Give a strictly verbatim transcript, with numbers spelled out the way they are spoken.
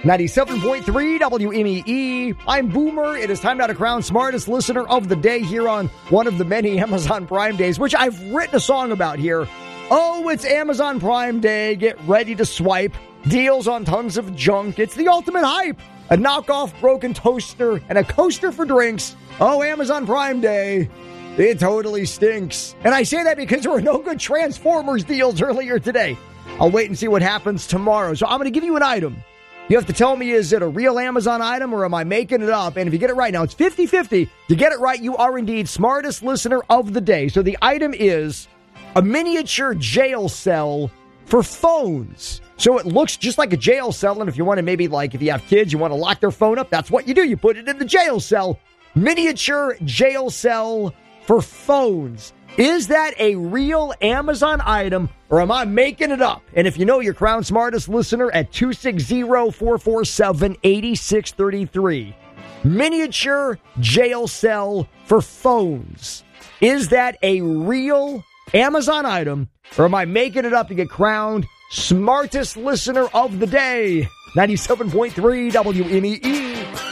ninety-seven point three W M E E. I'm Boomer. It is time now to crown smartest listener of the day here on one of the many Amazon Prime days, which I've written a song about here. Oh, it's Amazon Prime Day. Get ready to swipe. Deals on tons of junk. It's the ultimate hype. A knockoff broken toaster and a coaster for drinks. Oh, Amazon Prime Day. It totally stinks. And I say that because there were no good Transformers deals earlier today. I'll wait and see what happens tomorrow. So I'm going to give you an item. You have to tell me, is it a real Amazon item or am I making it up? And if you get it right, now it's fifty-fifty. You get it right, you are indeed smartest listener of the day. So the item is a miniature jail cell for phones. So it looks just like a jail cell. And if you want to maybe like, if you have kids, you want to lock their phone up, that's what you do. You put it in the jail cell. Miniature jail cell for phones. Is that a real Amazon item or am I making it up? And if you know your crown smartest listener at two six zero, four four seven, eight six three three. Miniature jail cell for phones. Is that a real Amazon item or am I making it up to get crowned smartest listener of the day? ninety-seven point three W M E E.